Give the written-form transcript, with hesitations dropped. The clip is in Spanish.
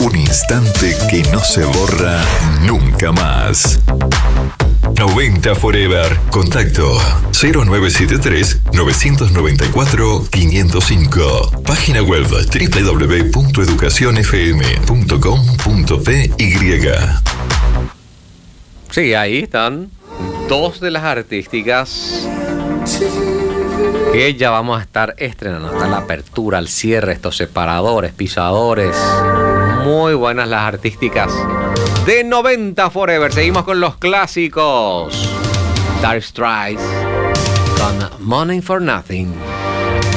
Un instante que no se borra nunca más. 90 Forever. Contacto 0973-994-505. Página web www.educacionfm.com.py. Sí, ahí están dos de las artísticas que ya vamos a estar estrenando. Está la apertura, el cierre, estos separadores, pisadores. Muy buenas las artísticas de 90 Forever. Seguimos con los clásicos. Dire Straits con Money for Nothing.